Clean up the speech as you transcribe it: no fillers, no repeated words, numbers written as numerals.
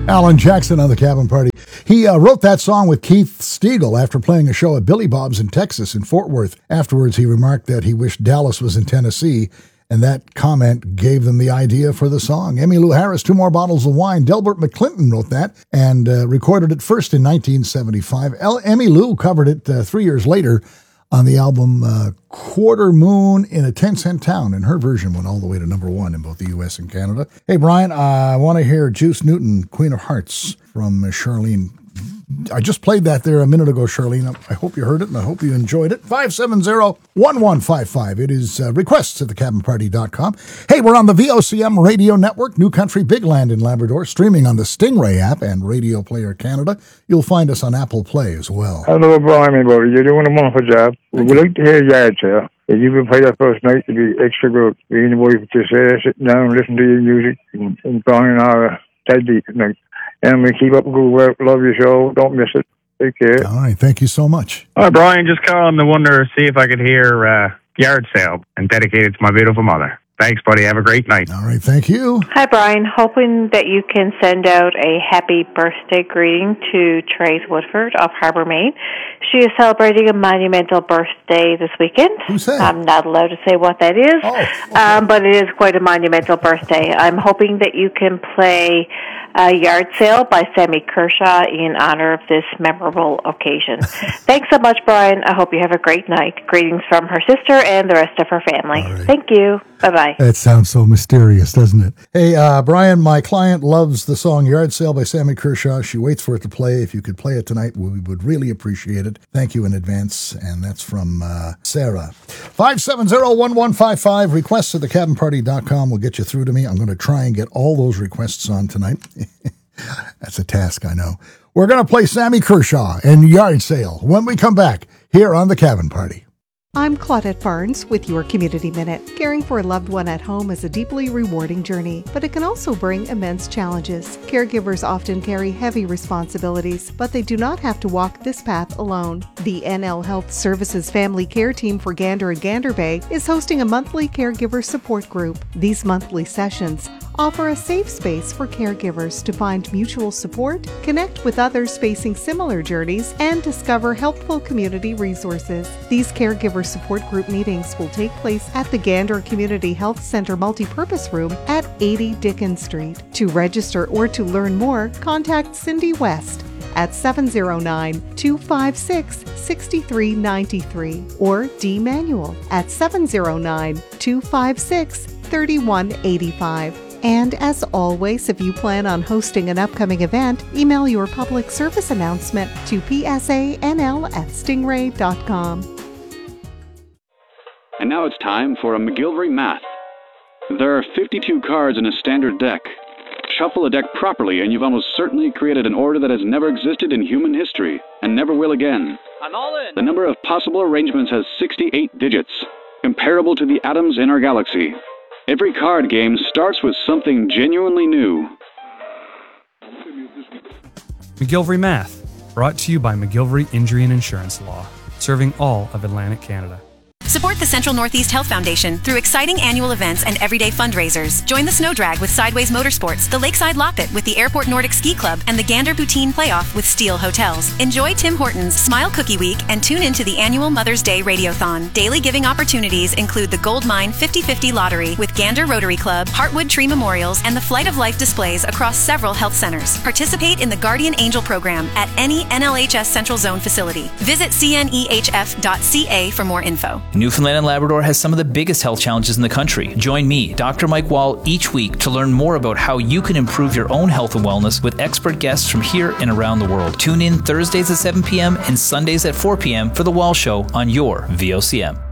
Alan Jackson on the Cabin Party. He wrote that song with Keith Stegall after playing a show at Billy Bob's in Texas in Fort Worth. Afterwards, he remarked that he wished Dallas was in Tennessee, and that comment gave them the idea for the song. Emmylou Harris, 2 More Bottles of Wine. Delbert McClinton wrote that and recorded it first in 1975. Emmylou covered it 3 years later on the album Quarter Moon in a 10-Cent Town, and her version went all the way to number 1 in both the U.S. and Canada. Hey, Brian, I want to hear Juice Newton, Queen of Hearts, from Charlene. I just played that there a minute ago, Charlene. I hope you heard it, and I hope you enjoyed it. 570-1155. It is requests at thecabinparty.com. Hey, we're on the VOCM Radio Network, New Country Big Land in Labrador, streaming on the Stingray app and Radio Player Canada. You'll find us on Apple Play as well. Hello, Brian. You're doing a wonderful job. We'd like to hear Yard Sale. If you can play that for us tonight, it'd be extra good. Me and the wife just sitting down and listen to your music and Brian or Teddy tonight. And we keep up good work. Love your show. Don't miss it. Take care. All right. Thank you so much. Hi, Brian. Just calling to wonder, see if I could hear Yard Sale and dedicate it to my beautiful mother. Thanks, buddy. Have a great night. All right. Thank you. Hi, Brian. Hoping that you can send out a happy birthday greeting to Trace Woodford of Harbour, Maine. She is celebrating a monumental birthday this weekend. Who's that? I'm not allowed to say what that is, but it is quite a monumental birthday. I'm hoping that you can play Yard Sale by Sammy Kershaw in honor of this memorable occasion. Thanks so much, Brian. I hope you have a great night. Greetings from her sister and the rest of her family. Right. Thank you. Bye-bye. That sounds so mysterious, doesn't it? Hey, Brian, my client loves the song Yard Sale by Sammy Kershaw. She waits for it to play. If you could play it tonight, we would really appreciate it. Thank you in advance. And that's from Sarah. 570-1155. Requests at thecabinparty.com will get you through to me. I'm going to try and get all those requests on tonight. That's a task, I know. We're going to play Sammy Kershaw and Yard Sale when we come back here on The Cabin Party. I'm Claudette Barnes with your Community Minute. Caring for a loved one at home is a deeply rewarding journey, but it can also bring immense challenges. Caregivers often carry heavy responsibilities, but they do not have to walk this path alone. The NL Health Services Family Care Team for Gander and Gander Bay is hosting a monthly caregiver support group. These monthly sessions offer a safe space for caregivers to find mutual support, connect with others facing similar journeys, and discover helpful community resources. These caregiver support group meetings will take place at the Gander Community Health Center Multipurpose Room at 80 Dickens Street. To register or to learn more, contact Cindy West at 709-256-6393 or D. Manuel at 709-256-3185. And as always, if you plan on hosting an upcoming event, email your public service announcement to psanl@stingray.com. And now it's time for a McGilvery Math. There are 52 cards in a standard deck. Shuffle a deck properly and you've almost certainly created an order that has never existed in human history and never will again. I'm all in. The number of possible arrangements has 68 digits, comparable to the atoms in our galaxy. Every card game starts with something genuinely new. McGilvery Math, brought to you by McGilvery Injury and Insurance Law, serving all of Atlantic Canada. Support the Central Northeast Health Foundation through exciting annual events and everyday fundraisers. Join the Snow Drag with Sideways Motorsports, the Lakeside Loppet with the Airport Nordic Ski Club, and the Gander Poutine Playoff with Steel Hotels. Enjoy Tim Hortons Smile Cookie Week and tune into the annual Mother's Day Radiothon. Daily giving opportunities include the Gold Mine 50/50 Lottery with Gander Rotary Club, Heartwood Tree Memorials, and the Flight of Life displays across several health centers. Participate in the Guardian Angel program at any NLHS Central Zone facility. Visit cnehf.ca for more info. Newfoundland and Labrador has some of the biggest health challenges in the country. Join me, Dr. Mike Wall, each week to learn more about how you can improve your own health and wellness with expert guests from here and around the world. Tune in Thursdays at 7 p.m. and Sundays at 4 p.m. for The Wall Show on your VOCM.